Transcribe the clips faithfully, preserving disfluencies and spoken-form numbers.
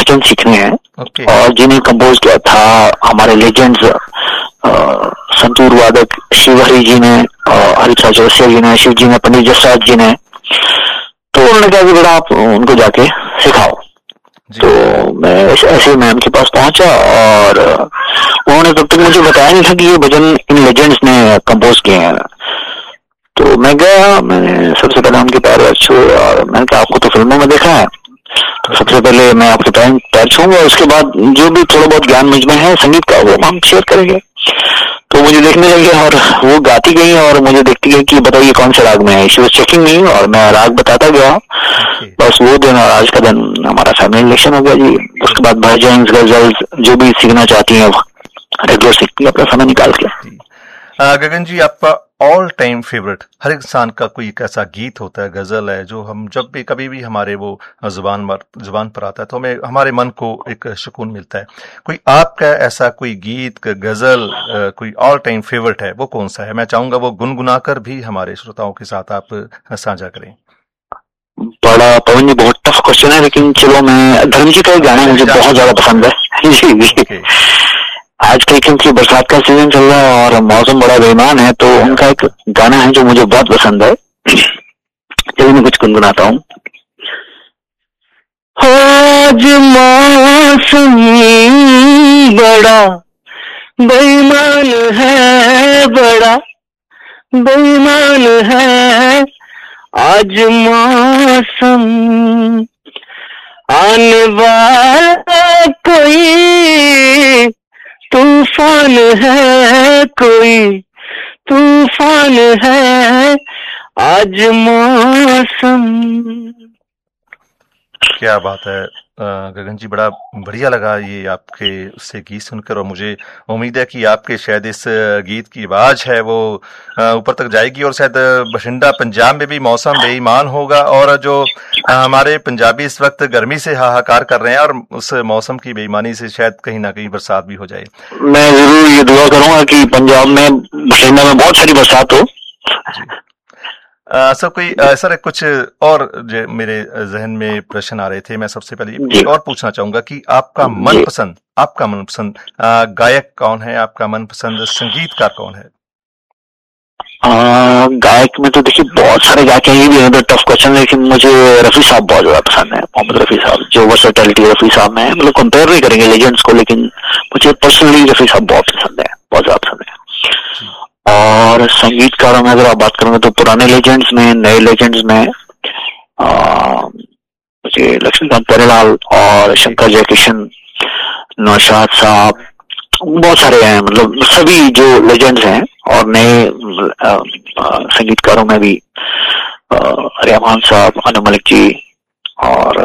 भजन सीखने हैं। okay. और जिन्हें कंपोज किया था हमारे लेजेंड्स संतूर वादक शिवहरि जी ने, हरिप्रसाद चौरसिया जी ने, शिव जी ने, पंडित जसराज जी ने। तो उन्होंने कहा कि बेटा आप उनको जाके सिखाओ। तो मैं ऐसे मैम के पास पहुंचा और उन्होंने तब तक मुझे बताया नहीं था कि ये भजन इन लेजेंड्स ने कंपोज किए हैं। तो मैं गया, मैंने सबसे पहले उनके पैर छुए और मैंने कहा आपको तो फिल्मों में देखा है, तो सबसे पहले मैं आपके पैर पैर छूंगा, उसके बाद जो भी थोड़ा बहुत ज्ञान मुझ में है संगीत का वो हम शेयर करेंगे। तो मुझे देखने लगे और वो गाती गई और मुझे देखती गई कि बताइए कौन से राग में है। शी वाज चेकिंग मी और मैं राग बताता गया। okay. बस वो दिन और आज का दिन हमारा फैमिली इलेक्शन हो गया जी। उसके बाद भजन गजल्स जो भी सीखना चाहती हैं रेगुलर सीखती है अपना समय निकाल के। गगन जी, आपका ऑल टाइम फेवरेट, हर इंसान का कोई एक ऐसा गीत होता है, गजल है, जो हम जब भी कभी भी हमारे वो जुबान जुबान पर आता है तो हमें हमारे मन को एक सुकून मिलता है। कोई आपका ऐसा कोई गीत, गजल, कोई ऑल टाइम फेवरेट है, वो कौन सा है? मैं चाहूंगा वो गुनगुनाकर भी हमारे श्रोताओं के साथ आप साझा करें। बड़ा पवन जी बहुत टफ क्वेश्चन है, लेकिन चलो मैं धर्म जी का एक गाना मुझे बहुत ज्यादा पसंद है जी जी। आजकल क्योंकि बरसात का सीजन चल रहा है और मौसम बड़ा बेईमान है, तो उनका एक गाना है जो मुझे बहुत पसंद है। चलिए मैं कुछ गुनगुनाता हूँ। आज मौसम बड़ा बेईमान है, बड़ा बेईमान है, आज मौसम आने वाला कोई तूफान है, कोई तूफान है, आज मौसम। क्या बात है गगन जी, बड़ा बढ़िया लगा ये आपके उससे गीत सुनकर, और मुझे उम्मीद है कि आपके शायद इस गीत की आवाज है वो ऊपर तक जाएगी और शायद बठिंडा पंजाब में भी मौसम बेईमान होगा, और जो हमारे पंजाबी इस वक्त गर्मी से हाहाकार कर रहे हैं और उस मौसम की बेईमानी से शायद कहीं ना कहीं बरसात भी हो जाए। मैं जरूर ये दुआ करूंगा कि पंजाब में बठिंडा में बहुत सारी बरसात हो। आ, सर कोई आ, सर कुछ और जो मेरे जहन में प्रश्न आ रहे थे, मैं सबसे पहले एक और पूछना चाहूंगा कि आपका मनपसंद आपका मनपसंद गायक कौन है, आपका मनपसंद संगीतकार कौन है? आ, गायक में तो देखिए बहुत सारे गायक हैं, ये भी है टफ क्वेश्चन, लेकिन मुझे रफी साहब बहुत ज्यादा पसंद है। मोहम्मद रफी साहब, जो वर्सेटैलिटी रफी साहब में है, मतलब कंपेयर नहीं करेंगे लेजेंड्स को, लेकिन मुझे पर्सनली रफी साहब बहुत पसंद है, बहुत ज्यादा पसंद है। और संगीतकारों में अगर आप बात करेंगे तो पुराने लेजेंड्स में, नए लेजेंड्स में मुझे लक्ष्मीकांत प्यारेलाल और शंकर जयकिशन, नौशाद साहब, बहुत सारे हैं, मतलब सभी जो लेजेंड्स हैं। और नए संगीतकारों में भी रहमान साहब, अनु मलिक जी, और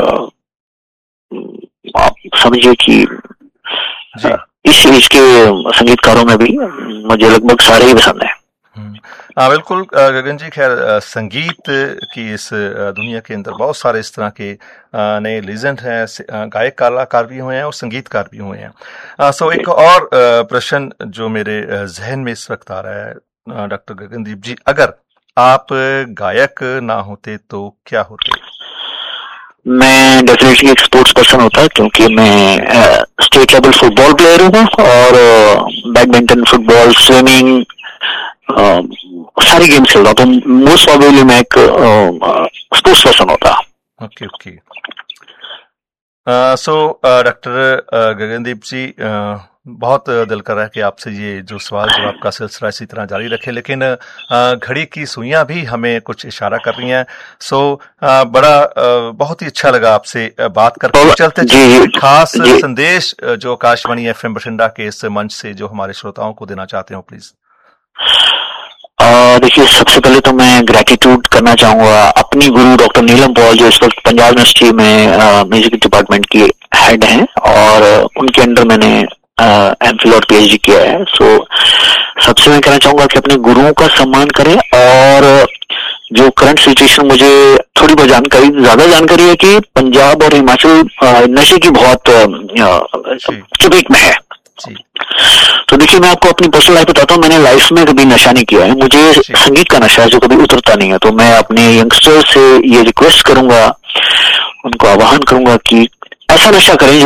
आप समझिए कि इस एज के संगीतकारों में भी मुझे लगभग सारे ही पसंद है। हाँ बिल्कुल गगन जी, खैर संगीत की इस दुनिया के अंदर बहुत सारे इस तरह के नए लेजेंड हैं, गायक कलाकार भी हुए हैं और संगीतकार भी हुए हैं। सो एक और प्रश्न जो मेरे जहन में इस वक्त आ रहा है डॉक्टर गगनदीप जी, अगर आप गायक ना होते तो क्या होते? मैं डेफिनेटली एक स्पोर्ट्स पर्सन होता, क्योंकि मैं स्टेट लेवल फुटबॉल प्लेयर हूँ और बैडमिंटन, फुटबॉल, स्विमिंग, सारी गेम्स खेलता हूँ, तो मोस्ट प्रोबेबली मैं एक स्पोर्ट्स पर्सन होता। Okay okay so doctor Gagandeep जी, uh, बहुत दिल कर रहा है कि आपसे ये जो सवाल जवाब का सिलसिला इसी तरह जारी रखे, लेकिन घड़ी की सुइयां भी हमें कुछ इशारा कर रही हैं। सो बड़ा बहुत ही अच्छा लगा आपसे बात करके। चलते चलते खास संदेश जो आकाशवाणी एफएम बठिंडा के इस मंच से जो हमारे श्रोताओं को देना चाहते हो, प्लीज। देखिए, सबसे पहले तो मैं ग्रेटिट्यूड करना चाहूंगा अपनी गुरु डॉक्टर नीलम पॉल, जो इस वक्त पंजाब यूनिवर्सिटी में म्यूजिक डिपार्टमेंट की हेड हैं, और उनके अंडर मैंने एम फिल और पीएचडी किया है। सो सबसे मैं कहना चाहूंगा कि अपने गुरुओं का सम्मान करें, और जो करंट सिचुएशन मुझे थोड़ी बहुत जानकारी, ज्यादा जानकारी है कि पंजाब और हिमाचल नशे की बहुत चपेट में है। तो देखिए, मैं आपको अपनी पर्सनल लाइफ बताता हूँ। मैंने लाइफ में कभी नशा नहीं किया है, मुझे संगीत का नशा है जो कभी उतरता नहीं है। तो मैं अपने यंगस्टर से ये रिक्वेस्ट करूंगा, उनको आह्वान करूंगा कि ऐसा नशा करें